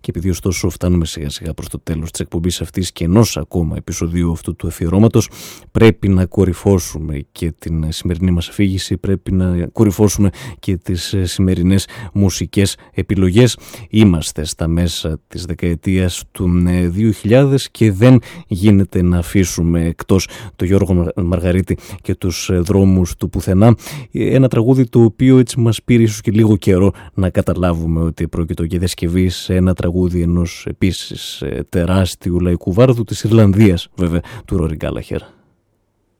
Και επειδή ωστόσο φτάνουμε σιγά σιγά προς το τέλος της εκπομπής αυτής και ενός ακόμα επεισοδίου αυτού του αφιερώματος, πρέπει να κορυφώσουμε και την σημερινή μας αφήγηση, πρέπει να κορυφώσουμε και τις σημερινές μουσικές επιλογές. Είμαστε στα μέσα της δεκαετίας του 2000 και δεν γίνεται να αφήσουμε εκτός το Γιώργο Μαργαρίτη και τους δρόμους του πουθενά, ένα τραγούδι το οποίο έτσι μας πήρε ίσως και λίγο καιρό να καταλάβουμε ότι πρόκειται για διασκευή σε ένα τραγούδι ενός επίσης τεράστιου λαϊκού βάρδου της Ιρλανδίας, βέβαια, του Ρόρι Γκάλαχερ.